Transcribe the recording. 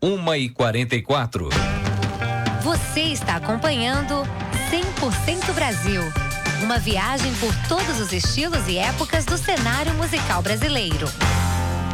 1h44. Você está acompanhando 100% Brasil. Uma viagem por todos os estilos e épocas do cenário musical brasileiro.